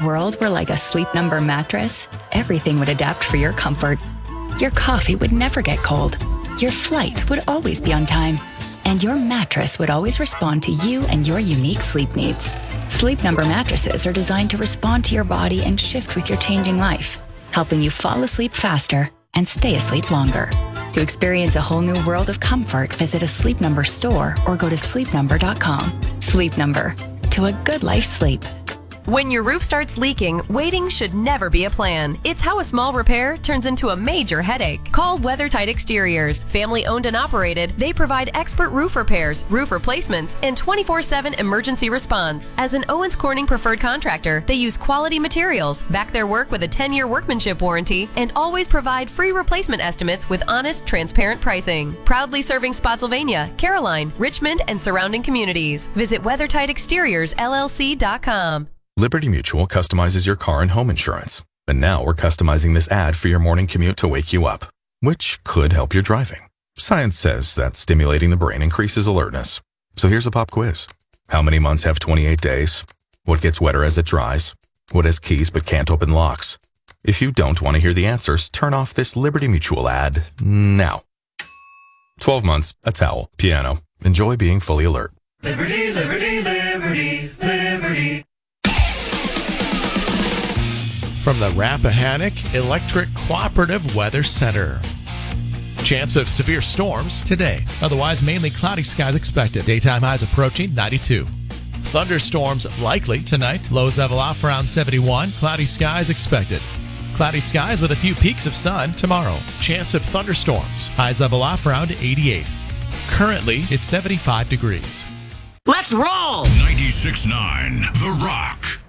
world were like a Sleep Number mattress, everything would adapt for your comfort. Your coffee would never get cold. Your flight would always be on time. And your mattress would always respond to you and your unique sleep needs. Sleep Number mattresses are designed to respond to your body and shift with your changing life, helping you fall asleep faster and stay asleep longer. To experience a whole new world of comfort, visit a Sleep Number store or go to sleepnumber.com. Sleep Number. To a good life sleep. When your roof starts leaking, waiting should never be a plan. It's how a small repair turns into a major headache. Call WeatherTight Exteriors. Family owned and operated, they provide expert roof repairs, roof replacements, and 24/7 emergency response. As an Owens Corning preferred contractor, they use quality materials, back their work with a 10-year workmanship warranty, and always provide free replacement estimates with honest, transparent pricing. Proudly serving Spotsylvania, Caroline, Richmond, and surrounding communities. Visit WeatherTightExteriorsLLC.com. Liberty Mutual customizes your car and home insurance. And now we're customizing this ad for your morning commute to wake you up, which could help your driving. Science says that stimulating the brain increases alertness. So here's a pop quiz. How many months have 28 days? What gets wetter as it dries? What has keys but can't open locks? If you don't want to hear the answers, turn off this Liberty Mutual ad now. 12 months, a towel, piano. Enjoy being fully alert. Liberty, liberty, liberty, liberty. From the Rappahannock Electric Cooperative Weather Center. Chance of severe storms today. Otherwise, mainly cloudy skies expected. Daytime highs approaching 92. Thunderstorms likely tonight. Lows level off around 71. Cloudy skies expected. Cloudy skies with a few peaks of sun tomorrow. Chance of thunderstorms. Highs level off around 88. Currently, it's 75 degrees. Let's roll! 96.9 The Rock.